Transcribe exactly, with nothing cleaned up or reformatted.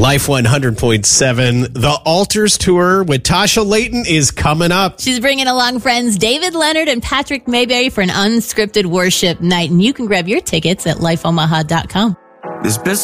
Life one hundred point seven, the Altars Tour with Tasha Layton is coming up. She's bringing along friends David Leonard and Patrick Mayberry for an unscripted worship night. And you can grab your tickets at life omaha dot com. This best